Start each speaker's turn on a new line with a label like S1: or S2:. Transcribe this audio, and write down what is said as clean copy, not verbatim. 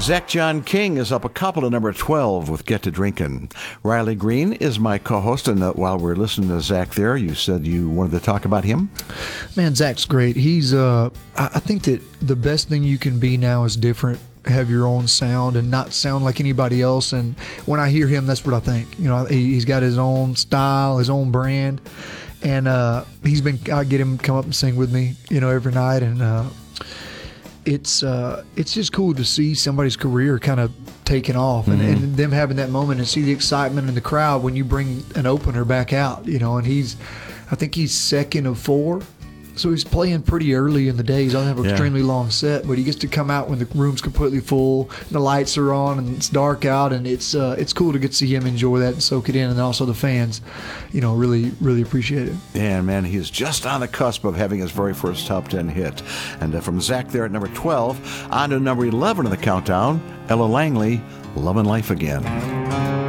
S1: Zach John King is up a couple to number 12 with Get to Drinkin'. Riley Green is my co-host, and while we're listening to Zach there, you said you wanted to talk about him?
S2: Man, Zach's great. He's, I think that the best thing you can be now is different, have your own sound and not sound like anybody else. And when I hear him, that's what I think. You know, he's got his own style, his own brand, and I get him to come up and sing with me, every night, and it's just cool to see somebody's career kind of taking off, and them having that moment and see the excitement in the crowd when you bring an opener back out, and I think he's second of 4. So he's playing pretty early in the day. He doesn't have an extremely long set, but he gets to come out when the room's completely full, and the lights are on, and it's dark out, and it's cool to get to see him enjoy that and soak it in, and also the fans, really, really appreciate it.
S1: Yeah, man, he's just on the cusp of having his very first top 10 hit. And from Zach there at number 12, on to number 11 in the countdown, Ella Langley, Lovin' Life Again.